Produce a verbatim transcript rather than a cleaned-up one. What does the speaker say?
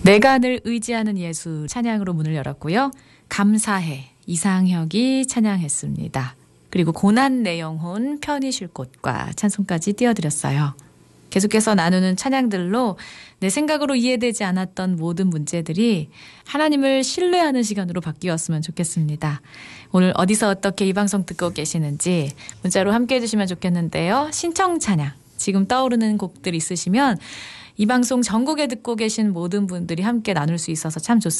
내가 늘 의지하는 예수 찬양으로 문을 열었고요. 감사해 이상혁이 찬양했습니다. 그리고 고난 내 영혼 편히 쉴 곳과 찬송까지 띄워드렸어요. 계속해서 나누는 찬양들로 내 생각으로 이해되지 않았던 모든 문제들이 하나님을 신뢰하는 시간으로 바뀌었으면 좋겠습니다. 오늘 어디서 어떻게 이 방송 듣고 계시는지 문자로 함께해 주시면 좋겠는데요. 신청 찬양 지금 떠오르는 곡들 있으시면 이 방송 전국에 듣고 계신 모든 분들이 함께 나눌 수 있어서 참 좋습니다.